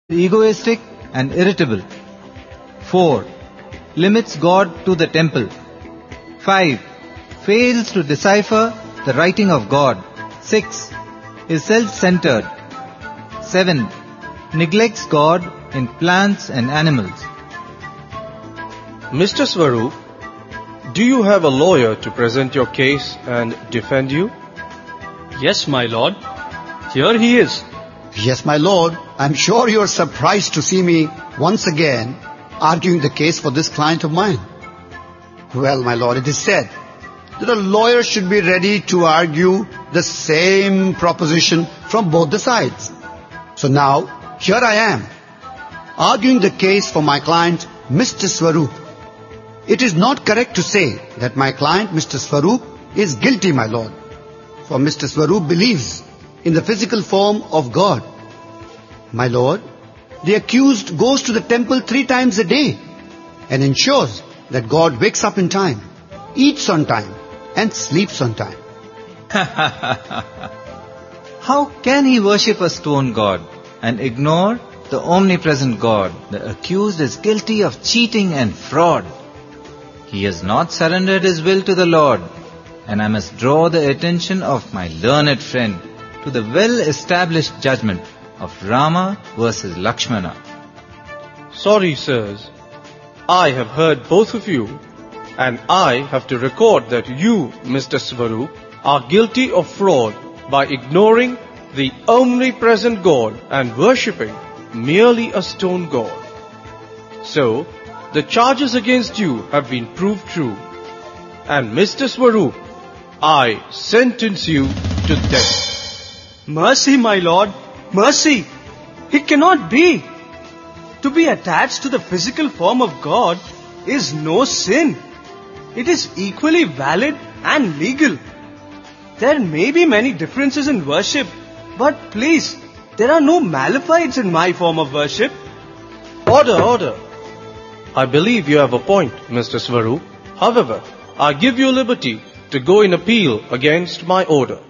egoistic and irritable. 4. Limits God to the temple. 5. Fails to decipher the writing of God. 6. Is self-centered. 7. Neglects God in plants and animals. Mr. Swarup, do you have a lawyer to present your case and defend you? Yes, my lord. Here he is. Yes, my lord. I'm sure you're surprised to see me once again arguing the case for this client of mine. Well, my lord, it is said that a lawyer should be ready to argue the same proposition from both the sides. So now, here I am, arguing the case for my client, Mr. Swarup. It is not correct to say that my client, Mr. Swarup, is guilty, my lord. For Mr. Swarup believes in the physical form of God. My lord, the accused goes to the temple 3 times a day and ensures that God wakes up in time, eats on time, and sleeps on time. How can he worship a stone god and ignore the omnipresent God? The accused is guilty of cheating and fraud. He has not surrendered his will to the Lord, and I must draw the attention of my learned friend to the well-established judgment of Rama versus Lakshmana. Sorry, sirs. I have heard both of you, and I have to record that you, Mr. Swarup, are guilty of fraud by ignoring the omnipresent God and worshipping merely a stone god. So, the charges against you have been proved true, and Mr. Swarup, I sentence you to death. Mercy, my lord. Mercy. It cannot be. To be attached to the physical form of God is no sin. It is equally valid and legal. There may be many differences in worship, but please, there are no Malachites in my form of worship. Order. I believe you have a point, Mr. Swarup. However, I give you liberty to go in appeal against my order.